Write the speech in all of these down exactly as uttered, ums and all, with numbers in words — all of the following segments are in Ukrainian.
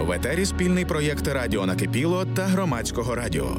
В етері спільний проєкт «Радіо Накипіло» та Громадського радіо.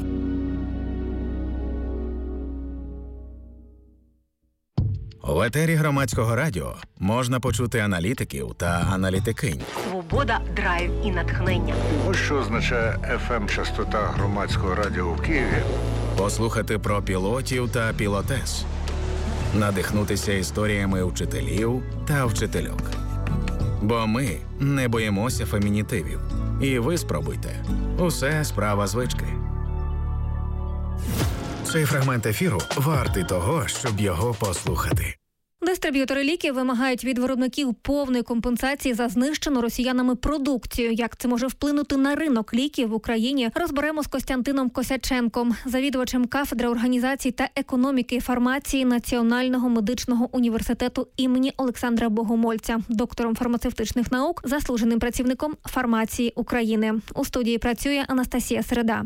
В етері Громадського радіо можна почути аналітиків та аналітикинь. Свобода, драйв і натхнення. Ось що означає еф ем-частота Громадського радіо в Києві. Послухати про пілотів та пілотес. Надихнутися історіями вчителів та вчительок. Бо ми не боїмося фемінітивів. І ви спробуйте. Усе справа звички. Цей фрагмент ефіру вартий того, щоб його послухати. Дистриб'ютори ліків вимагають від виробників повної компенсації за знищену росіянами продукцію. Як це може вплинути на ринок ліків в Україні, розберемо з Костянтином Косяченком, завідувачем кафедри організації та економіки і фармації Національного медичного університету імені Олександра Богомольця, доктором фармацевтичних наук, заслуженим працівником фармації України. У студії працює Анастасія Середа.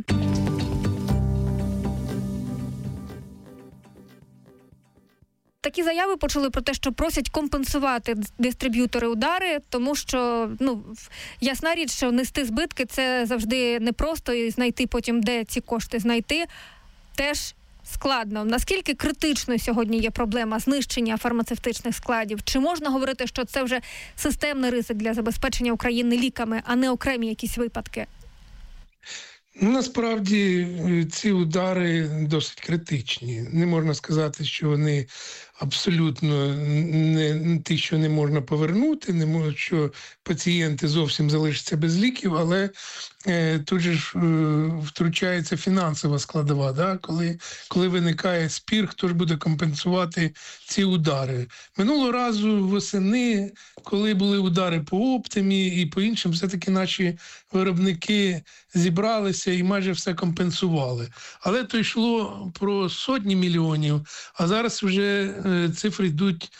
Такі заяви почули про те, що просять компенсувати дистриб'ютори удари, тому що, ну, ясна річ, що нести збитки – це завжди непросто, і знайти потім, де ці кошти знайти, теж складно. Наскільки критичною сьогодні є проблема знищення фармацевтичних складів? Чи можна говорити, що це вже системний ризик для забезпечення України ліками, а не окремі якісь випадки? Насправді ці удари досить критичні. Не можна сказати, що вони абсолютно не ті, що не можна повернути, не можна, що пацієнти зовсім залишаться без ліків, але е, тут же ж е, втручається фінансова складова, да? коли, коли виникає спір, хто ж буде компенсувати ці удари. Минулого разу восени, коли були удари по Оптимі і по іншим, все-таки наші виробники зібралися і майже все компенсували. Але то йшло про сотні мільйонів, а зараз вже цифри йдуть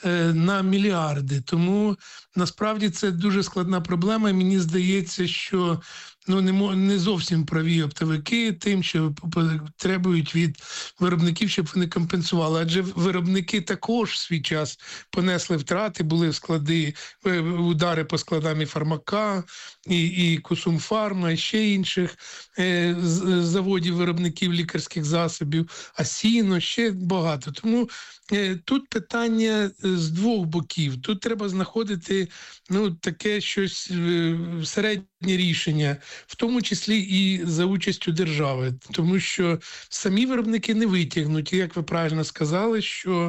на мільярди. Тому насправді це дуже складна проблема. І мені здається, що ну, не, не зовсім праві оптовики тим, що требують від виробників, щоб вони компенсували. Адже виробники також в свій час понесли втрати, були склади, удари по складам і Фармака, і, і Кусумфарма, і ще інших е, заводів виробників лікарських засобів, Асіно, ще багато. Тому е, тут питання з двох боків. Тут треба знаходити ну, таке щось е, середнє рішення, в тому числі і за участю держави, тому що самі виробники не витягнуть. І, як ви правильно сказали, що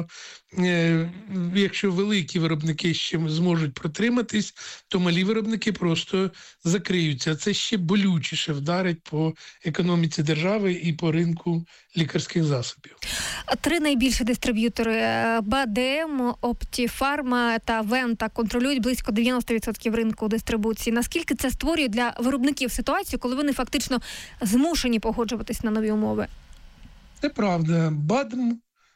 е, якщо великі виробники ще зможуть протриматись, то малі виробники просто закриються. Це ще болючіше вдарить по економіці держави і по ринку лікарських засобів. Три найбільші дистриб'ютори – БАДМ, Оптіфарма та Вента – контролюють близько дев'яносто відсотків ринку дистрибуції. Наскільки це створює для виробників ситуацію, коли вони фактично змушені погоджуватись на нові умови? Це правда. БАДМ,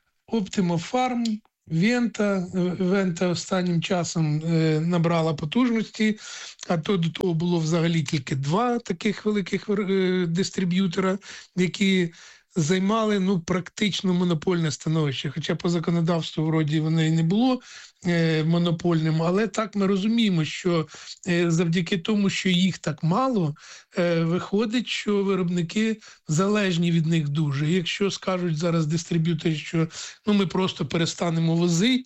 Оптимофарм, Вента, Вента останнім часом е, набрала потужності, а то до того було взагалі тільки два таких великих е, дистриб'ютора, які займали ну, практично монопольне становище. Хоча по законодавству вроді воно і не було е, монопольним, але так ми розуміємо, що е, завдяки тому, що їх так мало, е, виходить, що виробники залежні від них дуже. Якщо скажуть зараз дистриб'ютори, що ну, ми просто перестанемо возити,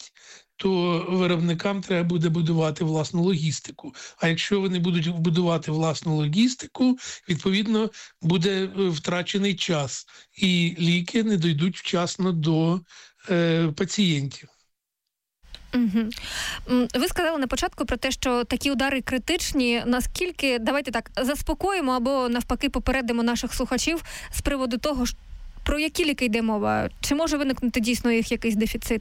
то виробникам треба буде будувати власну логістику. А якщо вони будуть будувати власну логістику, відповідно, буде втрачений час. І ліки не дійдуть вчасно до е, пацієнтів. Угу. Ви сказали на початку про те, що такі удари критичні. Наскільки, давайте так, заспокоїмо або навпаки попередимо наших слухачів з приводу того, про які ліки йде мова? Чи може виникнути дійсно їх якийсь дефіцит?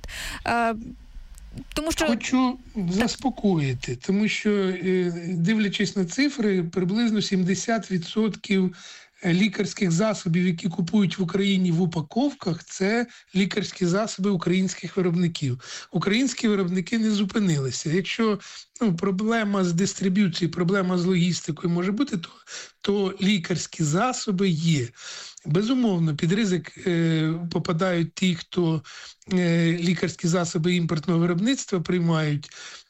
Тому що... Хочу заспокоїти, тому що, дивлячись на цифри, приблизно сімдесят відсотків лікарських засобів, які купують в Україні в упаковках, це лікарські засоби українських виробників. Українські виробники не зупинилися. Якщо ну, проблема з дистриб'юцією, проблема з логістикою може бути, то, то лікарські засоби є. Безумовно, під ризик е, попадають ті, хто лікарські засоби імпортного виробництва приймають.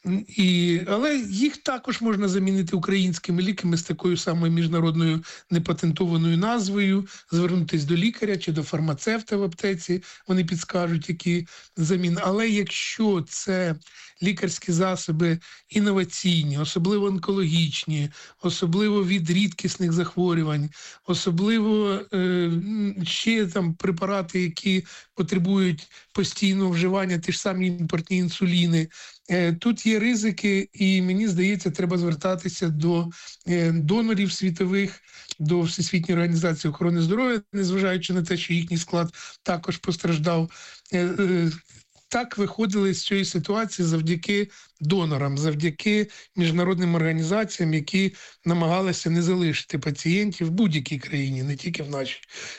І, але їх також можна замінити українськими ліками з такою самою міжнародною непатентованою назвою, звернутися до лікаря чи до фармацевта в аптеці, вони підскажуть, які заміни. Але якщо це лікарські засоби інноваційні, особливо онкологічні, особливо від рідкісних захворювань, особливо е, ще там препарати, які потребують постійного вживання, ті ж самі імпортні інсуліни, е, тут є ризики, і мені здається, треба звертатися до е, донорів світових, до Всесвітньої організації охорони здоров'я, незважаючи на те, що їхній склад також постраждав. Е, е, Так виходили з цієї ситуації завдяки донорам, завдяки міжнародним організаціям, які намагалися не залишити пацієнтів в будь-якій країні, не тільки в нашій,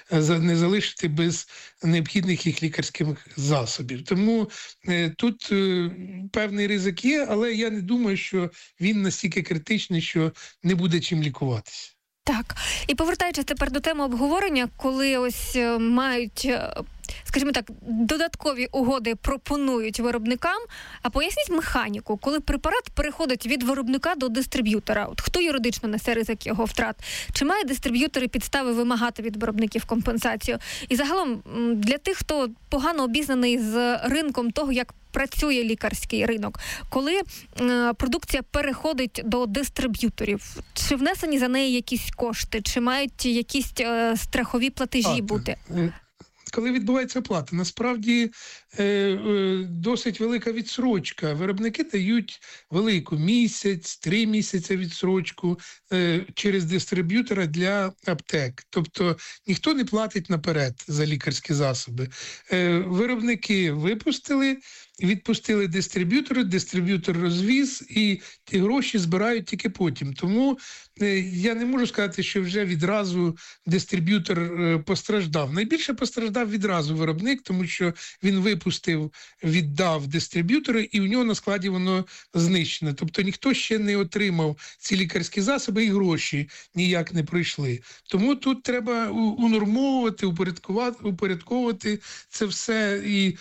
не залишити без необхідних їх лікарських засобів. Тому е, тут е, певний ризик є, але я не думаю, що він настільки критичний, що не буде чим лікуватися. Так. І повертаючись тепер до теми обговорення, коли ось мають, скажімо так, додаткові угоди пропонують виробникам, а поясніть механіку, коли препарат переходить від виробника до дистриб'ютора. От хто юридично несе ризик його втрат? Чи має дистриб'ютори підстави вимагати від виробників компенсацію? І загалом для тих, хто погано обізнаний з ринком того, як працює лікарський ринок, коли е, продукція переходить до дистриб'юторів, чи внесені за неї якісь кошти, чи мають якісь е, страхові платежі а, бути? Коли відбувається оплата, насправді е, е, досить велика відсрочка. Виробники дають велику місяць, три місяці відсрочку е, через дистриб'ютора для аптек. Тобто ніхто не платить наперед за лікарські засоби. Е, виробники випустили, відпустили дистриб'ютора, дистриб'ютор розвіз, і ті гроші збирають тільки потім. Тому е, я не можу сказати, що вже відразу дистриб'ютор е, постраждав. Найбільше постраждав відразу виробник, тому що він випустив, віддав дистриб'ютору, і у нього на складі воно знищене. Тобто ніхто ще не отримав ці лікарські засоби, і гроші ніяк не пройшли. Тому тут треба унормовувати, упорядкувати, упорядковувати це все. І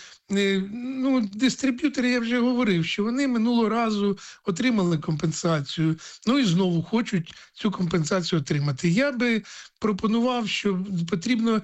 ну, дистриб'ютори, я вже говорив, що вони минулого разу отримали компенсацію, ну і знову хочуть цю компенсацію отримати. Я би пропонував, що потрібно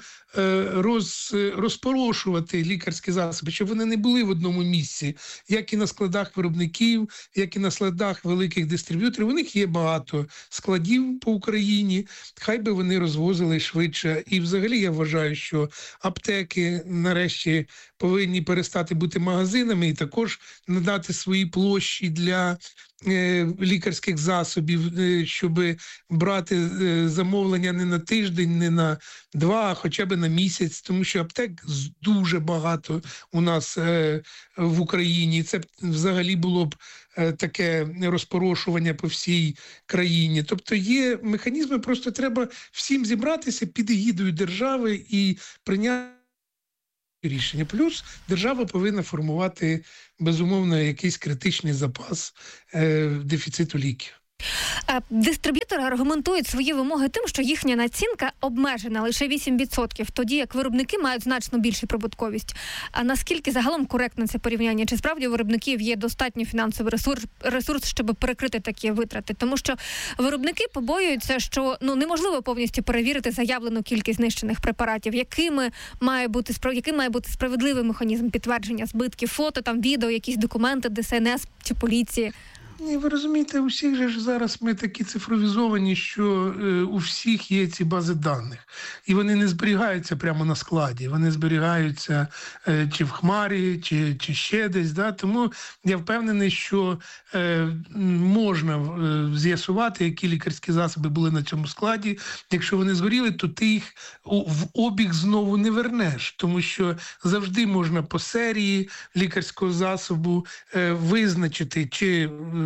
роз, розпорошувати лікарські засоби, щоб вони не були в одному місці, як і на складах виробників, як і на складах великих дистриб'юторів. У них є багато складів по Україні, хай би вони розвозили швидше. І взагалі я вважаю, що аптеки нарешті повинні перестати бути магазинами і також надати свої площі для е, лікарських засобів, е, щоб брати е, замовлення не на тиждень, не на два, а хоча б на місяць, тому що аптек дуже багато у нас е, в Україні. Це взагалі було б е, таке розпорошування по всій країні. Тобто є механізми, просто треба всім зібратися під егідою держави і прийняти рішення. Плюс держава повинна формувати, безумовно, якийсь критичний запас е, дефіциту ліків. Дистриб'ютори аргументують свої вимоги тим, що їхня націнка обмежена лише вісім відсотків, тоді як виробники мають значно більшу прибутковість. А наскільки загалом коректне це порівняння? Чи справді у виробників є достатньо фінансовий ресурс, ресурс, щоб перекрити такі витрати? Тому що виробники побоюються, що ну неможливо повністю перевірити заявлену кількість знищених препаратів. Якими має бути яким має бути справедливий механізм підтвердження збитків, фото, там відео, якісь документи ДСНС чи поліції? І ви розумієте, у всіх же ж зараз ми такі цифровізовані, що е, у всіх є ці бази даних. І вони не зберігаються прямо на складі, вони зберігаються е, чи в хмарі, чи, чи ще десь. Да? Тому я впевнений, що е, можна е, з'ясувати, які лікарські засоби були на цьому складі. Якщо вони згоріли, то ти їх в обіг знову не вернеш, тому що завжди можна по серії лікарського засобу е, визначити, чи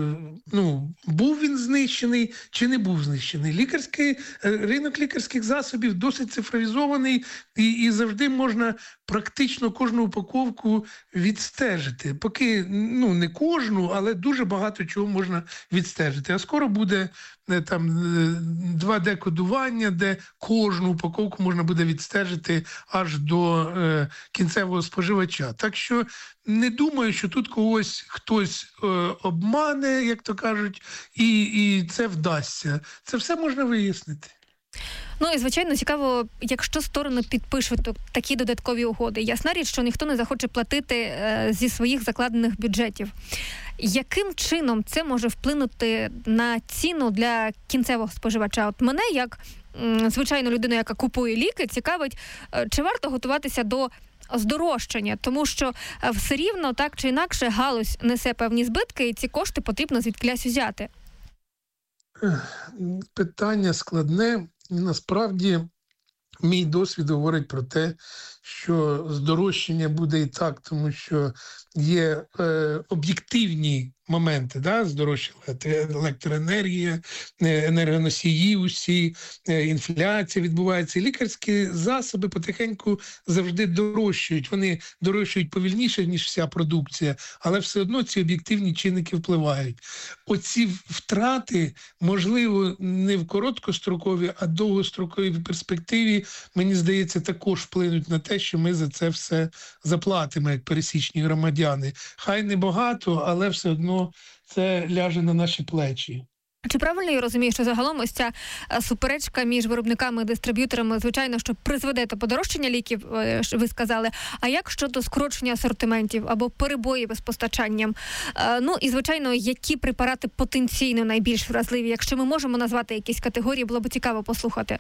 ну, був він знищений чи не був знищений. Лікарський, ринок лікарських засобів досить цифровізований, і, і завжди можна практично кожну упаковку відстежити. Поки, ну, не кожну, але дуже багато чого можна відстежити. А скоро буде там два де-кодування, де кожну упаковку можна буде відстежити аж до е, кінцевого споживача. Так що не думаю, що тут когось хтось е, обмане, як то кажуть, і, і це вдасться. Це все можна вияснити. Ну і, звичайно, цікаво, якщо сторони підпишуть такі додаткові угоди. Ясна річ, що ніхто не захоче платити е, зі своїх закладених бюджетів. Яким чином це може вплинути на ціну для кінцевого споживача? От мене, як м, звичайну людину, яка купує ліки, цікавить, е, чи варто готуватися до здорожчання, тому що е, все рівно, так чи інакше, галузь несе певні збитки, і ці кошти потрібно звідкілясь узяти. Питання складне. Насправді, мій досвід говорить про те, що здорожчання буде і так, тому що є е, об'єктивні моменти, да, здорожчала електроенергія, енергоносії усі, інфляція відбувається. І лікарські засоби потихеньку завжди дорожчають. Вони дорожчають повільніше, ніж вся продукція, але все одно ці об'єктивні чинники впливають. Оці втрати, можливо, не в короткостроковій, а довгостроковій перспективі, мені здається, також вплинуть на те, що ми за це все заплатимо, як пересічні громадяни. Хай не багато, але все одно це ляже на наші плечі. Чи правильно я розумію, що загалом ось ця суперечка між виробниками і дистриб'юторами, звичайно, що призведе до подорожчання ліків, ви сказали, а як щодо скорочення асортиментів або перебоїв із постачанням? Ну і, звичайно, які препарати потенційно найбільш вразливі? Якщо ми можемо назвати якісь категорії, було б цікаво послухати.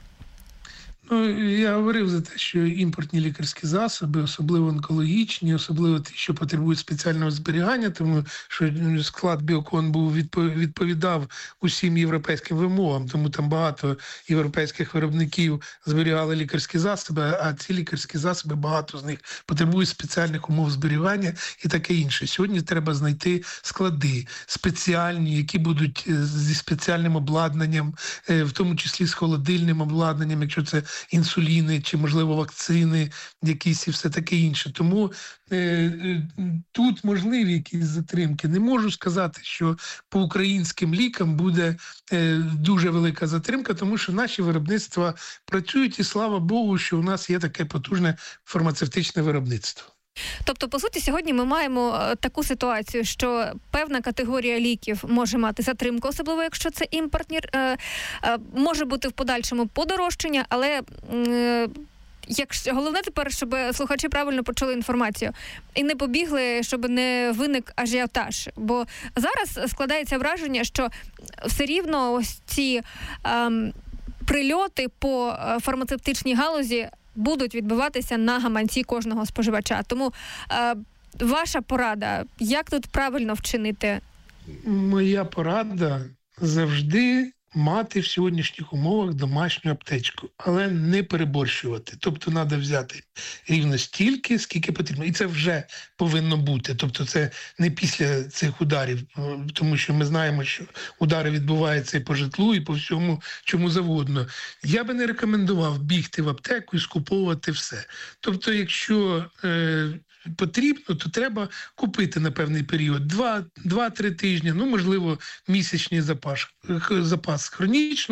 Ну, я говорив за те, що імпортні лікарські засоби, особливо онкологічні, особливо ті, що потребують спеціального зберігання, тому що склад Біокон був відповідав усім європейським вимогам, тому там багато європейських виробників зберігали лікарські засоби, а ці лікарські засоби, багато з них потребують спеціальних умов зберігання і таке інше. Сьогодні треба знайти склади спеціальні, які будуть зі спеціальним обладнанням, в тому числі з холодильним обладнанням, якщо це інсуліни чи, можливо, вакцини якісь і все таке інше. Тому е, е, тут можливі якісь затримки. Не можу сказати, що по українським лікам буде е, дуже велика затримка, тому що наші виробництва працюють, і слава Богу, що у нас є таке потужне фармацевтичне виробництво. Тобто, по суті, сьогодні ми маємо таку ситуацію, що певна категорія ліків може мати затримку, особливо якщо це імпортні, е, е, може бути в подальшому подорожчання, але е, якщо, головне тепер, щоб слухачі правильно почули інформацію і не побігли, щоб не виник ажіотаж. Бо зараз складається враження, що все рівно ось ці е, прильоти по фармацевтичній галузі будуть відбуватися на гаманці кожного споживача. Тому е, ваша порада, як тут правильно вчинити? Моя порада завжди мати в сьогоднішніх умовах домашню аптечку, але не переборщувати. Тобто треба взяти рівно стільки, скільки потрібно. І це вже повинно бути. Тобто це не після цих ударів, тому що ми знаємо, що удари відбуваються і по житлу, і по всьому, чому завгодно. Я би не рекомендував бігти в аптеку і скуповувати все. Тобто, якщо е, потрібно, то треба купити на певний період, два-три тижні, ну, можливо, місячний запас, запас хронічно.